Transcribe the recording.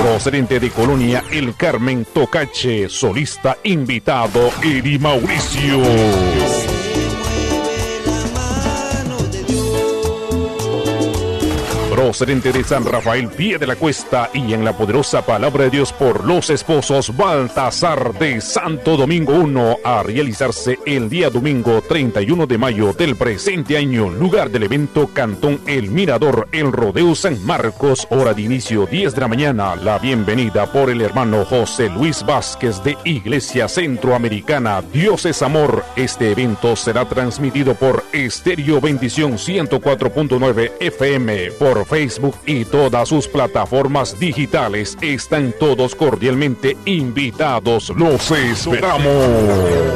Procedente de Colonia El Carmen, Tocache, solista invitado Eddie Mauricio. Procedente de San Rafael, Pie de la Cuesta, y en la poderosa palabra de Dios por los esposos, Baltasar de Santo Domingo 1, a realizarse el día domingo 31 de mayo del presente año. Lugar del evento, Cantón El Mirador, El Rodeo San Marcos. Hora de inicio 10 de la mañana. La bienvenida por el hermano José Luis Vázquez de Iglesia Centroamericana. Dios es amor. Este evento será transmitido por Estéreo Bendición 104.9 FM, por Facebook y todas sus plataformas digitales. Están todos cordialmente invitados. Los esperamos.